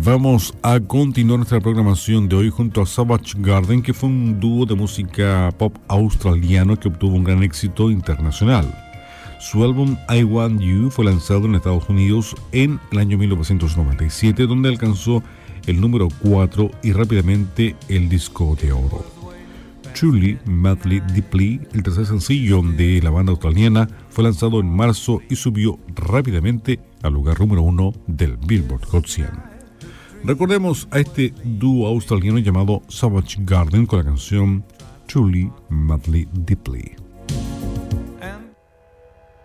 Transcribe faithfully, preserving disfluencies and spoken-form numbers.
Vamos a continuar nuestra programación de hoy junto a Savage Garden, que fue un dúo de música pop australiano que obtuvo un gran éxito internacional. Su álbum I Want You fue lanzado en Estados Unidos en el año mil novecientos noventa y siete, donde alcanzó el número cuatro y rápidamente el disco de oro. Truly, Madly, Deeply, el tercer sencillo de la banda australiana, fue lanzado en marzo y subió rápidamente al lugar número uno del Billboard Hot cien. Recordemos a este dúo australiano llamado Savage Garden con la canción Truly, Madly, Deeply.